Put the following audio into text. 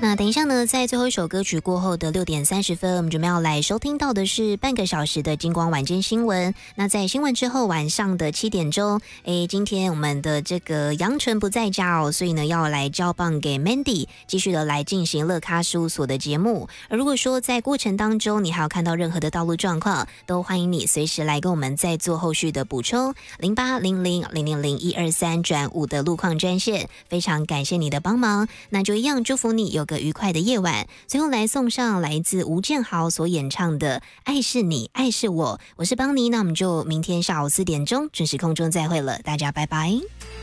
那等一下呢，在最后一首歌曲过后的6:30，我们准备要来收听到的是半个小时的金光晚间新闻。那在新闻之后，晚上的7点钟，今天我们的这个杨纯不在家哦，所以呢要来交棒给 Mandy， 继续的来进行乐咖事务所的节目。而如果说在过程当中你还有看到任何的道路状况，都欢迎你随时来跟我们再做后续的补充。0800000123-5的路况专线，非常感谢你的帮忙。那就一样祝福你有个愉快的夜晚。最后来送上来自吴建豪所演唱的《爱是你，爱是我》，我是邦尼，那我们就明天下午4点钟准时空中再会了，大家拜拜。